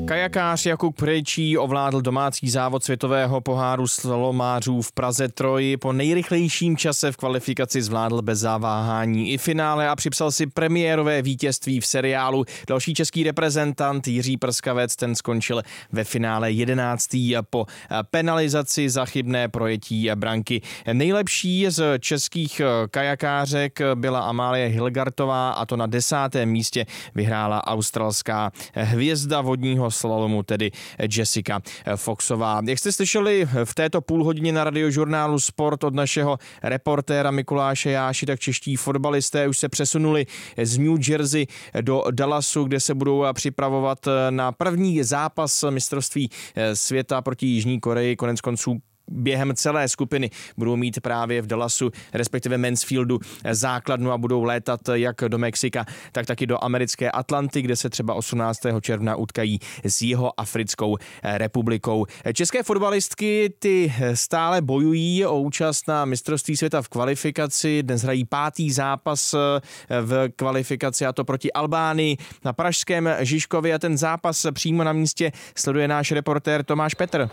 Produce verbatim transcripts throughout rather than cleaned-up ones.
Kajakář Jakub Krejčí ovládl domácí závod světového poháru slalomářů v Praze Troji. Po nejrychlejším čase v kvalifikaci zvládl bez zaváhání i finále a připsal si premiérové vítězství v seriálu. Další český reprezentant Jiří Prskavec, ten skončil ve finále jedenáctý po penalizaci za chybné projetí branky. Nejlepší z českých kajakářek byla Amálie Hilgartová a to na desátém místě vyhrála australská hvězda vodního slalomu, tedy Jessica Foxová. Jak jste slyšeli v této půlhodině na Radiožurnálu Sport od našeho reportéra Mikuláše Jáši, tak čeští fotbalisté už se přesunuli z New Jersey do Dallasu, kde se budou připravovat na první zápas mistrovství světa proti Jižní Koreji. Konec konců během celé skupiny budou mít právě v Dallasu, respektive Mansfieldu, základnu a budou létat jak do Mexika, tak taky do americké Atlanty, kde se třeba osmnáctého června utkají s Jihoafrickou republikou. České fotbalistky ty stále bojují o účast na mistrovství světa v kvalifikaci. Dnes hrají pátý zápas v kvalifikaci, a to proti Albánii na pražském Žižkově, a ten zápas přímo na místě sleduje náš reportér Tomáš Petr.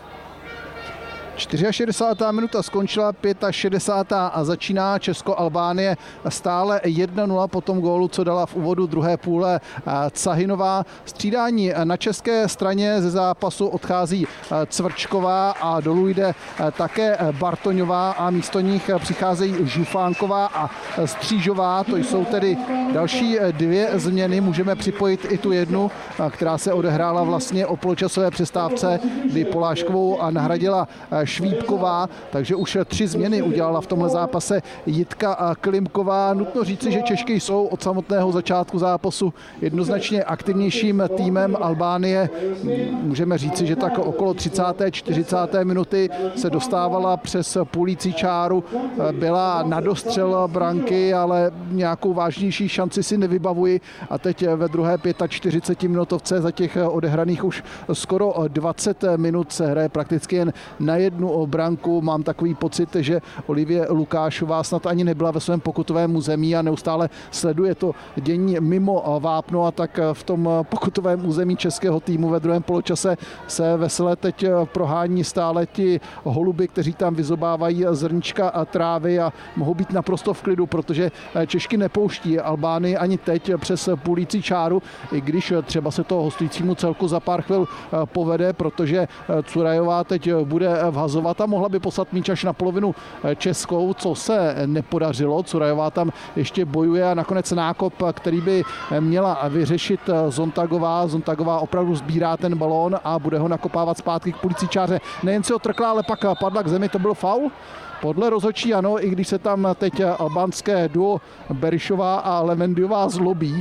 šedesátá čtvrtá minuta skončila, šedesátá pátá a začíná Česko-Albánie stále jedna nula po tom gólu, co dala v úvodu druhé půle Cahinová. Střídání na české straně ze zápasu odchází Cvrčková a dolů jde také Bartoňová a místo nich přicházejí Žufánková a Střížová. To jsou tedy další dvě změny. Můžeme připojit i tu jednu, která se odehrála vlastně o poločasové přestávce, kdy Poláškovou nahradila Švípková, takže už tři změny udělala v tomhle zápase Jitka Klimková. Nutno říci, že Češky jsou od samotného začátku zápasu jednoznačně aktivnějším týmem. Albánie, můžeme říci, že tak okolo třicáté čtyřicáté minuty se dostávala přes půlící čáru, byla na dostřel branky, ale nějakou vážnější šanci si nevybavuji, a teď ve druhé čtyřicet pět minutovce za těch odehraných už skoro dvacet minut se hraje prakticky jen na jednu branku. Mám takový pocit, že Olivie Lukášová snad ani nebyla ve svém pokutovém území a neustále sleduje to dění mimo vápno, a tak v tom pokutovém území českého týmu ve druhém poločase se vesele teď prohání stále ti holuby, kteří tam vyzobávají zrnička a trávy a mohou být naprosto v klidu, protože Češky nepouští Albánii ani teď přes půlící čáru, i když třeba se to hostujícímu celku za pár chvil povede, protože Curajová teď bude vhazovat a mohla by poslat míč až na polovinu českou, co se nepodařilo. Curajová tam ještě bojuje a nakonec nákop, který by měla vyřešit Zontagová. Zontagová opravdu sbírá ten balón a bude ho nakopávat zpátky k půlící čáře. Nejen si ho trkla, ale pak padla k zemi. To byl faul? Podle rozhodčí ano, i když se tam teď albánské duo Berišová a Lemendiová zlobí.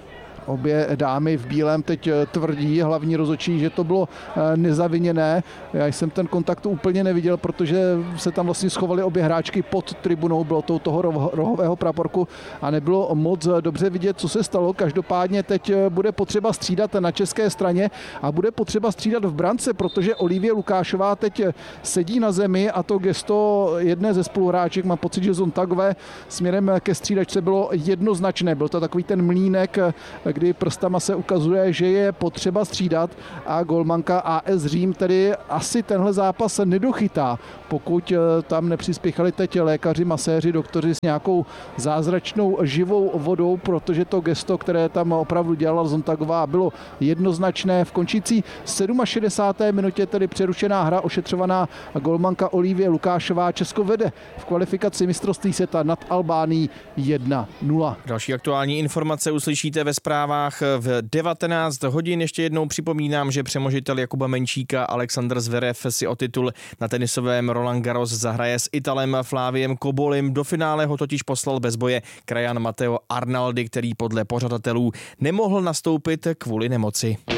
Obě dámy v bílém teď tvrdí, hlavní rozhodčí, že to bylo nezaviněné. Já jsem ten kontakt úplně neviděl, protože se tam vlastně schovaly obě hráčky pod tribunou, bylo to toho rohového praporku a nebylo moc dobře vidět, co se stalo. Každopádně teď bude potřeba střídat na české straně a bude potřeba střídat v brance, protože Olivie Lukášová teď sedí na zemi a to gesto jedné ze spoluhráček, mám pocit, že Zontagové směrem ke střídačce bylo jednoznačné. Byl to takový ten mlýnek, kdy prstama se ukazuje, že je potřeba střídat, a golmanka A S Řím tedy asi tenhle zápas nedochytá, pokud tam nepřispěchali teď lékaři, maséři, doktoři s nějakou zázračnou živou vodou, protože to gesto, které tam opravdu dělala Zontagová, bylo jednoznačné. V končící šedesáté sedmé minutě tedy přerušená hra, ošetřovaná golmanka Olivie Lukášová. Česko vede v kvalifikaci mistrovství světa nad Albánií jedna nula. Další aktuální informace uslyšíte ve zprávách v devatenáct hodin. Ještě jednou připomínám, že přemožitel Jakuba Menčíka Alexander Zverev si o titul na tenisovém Roland Garros zahraje s Italem Flaviem Cobolim. Do finále ho totiž poslal bez boje krajan Matteo Arnaldi, který podle pořadatelů nemohl nastoupit kvůli nemoci.